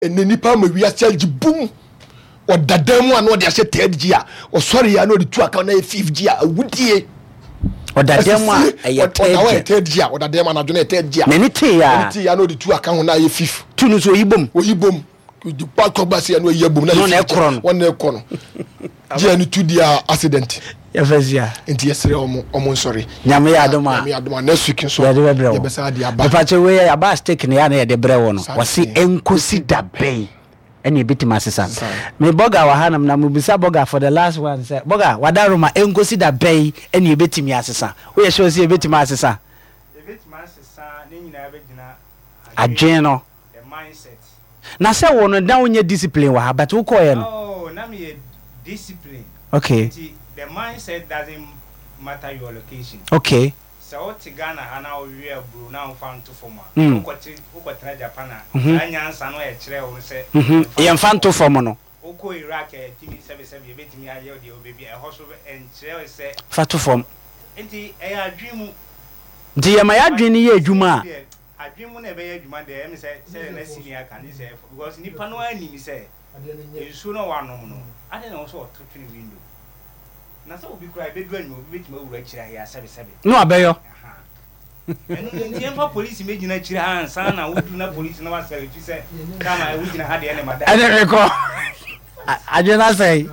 ene nipa ma wi aselji boom o dadam anu de ahye third gear o sorry ya no de two account na fifth gear awudie o dadam a third gear o dadam na adwene third gear me niti ya no de two account na fifth tunu so oyibom the park of basi anu yebom na no ekro no gear ni two dia accident Efesia enti yesere omo sorry nyame ya adoma next week so ya de besa de aba pache we ya ba stick ne ya na de brewo no wasi enkosi dabe eni bitima asesa me boga wa hanam na mubisa boga for the last one say boga wadaroma enkosi dabe eni bitimi asesa we ye show say bitima asesa ne nyina begina adwen no the mindset na say wo no na wonye discipline wa but wo koye no oh na me discipline okay the mindset doesn't matter your location. Okay. So Tigana ana we bro now found to form. Uko try Japan. Anya answer no e kire o say. Ye fan to form no. Uko Iraq TV 77 ye betimi aye o baby e hoso en kire say fa to form. Enti e adwemu. Di ye ma ya adwen ye adwuma. Adwemu na be ye adwuma de em say na senior can say because nipa no ani say. Esu no wanom no. Ade na so to twin window. Na so obi kura be duan obi betima wura kira ya sabe no abeyo enu ntiemfa police megina kira ansa na wudu na police na wasale fi se kama wugina ha de ene mada ene reko ajena say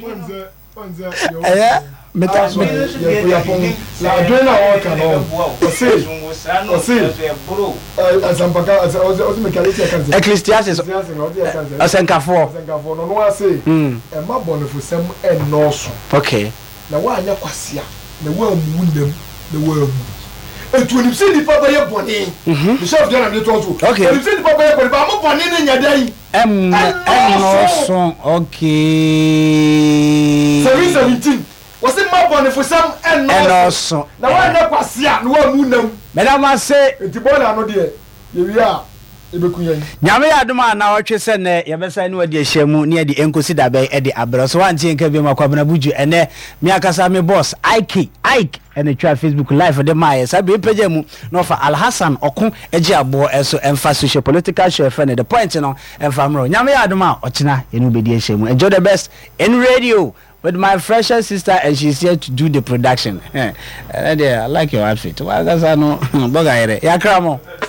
meta la adwena o kana o se asampaka o me kalisi akanze Ecclesiastes asenkafo no no ase e ma bonefo sem enoso okay na wa anya kwasia na wa munam na wa mu etu ni se ni papa ye boni the chef jana me tonto okay ni se ni papa ye boni ba mo boni ni nyadan enoso okay 17 wasi ma bonefo sem enoso na wa anya kwasia na wa munam medama se enti bola no de ye wi a ebekuyen nyame ya adoma na otwe se ne yebesa ni wadi ahyemu ne yadi enkosi dabe e de abro so wantie nka bi makwabna buju ene mi akasa me boss Ike ene twa Facebook live de maye sabe page mu no fa Alhassan Okun eji abo eso emfa social political show friend the point no emfa mro nyame ya adoma ochina enu bedi ahyemu enjoy the best in radio with my fresher sister and she's here to do the production. I like your outfit. Why no boga ere. Ya kramo.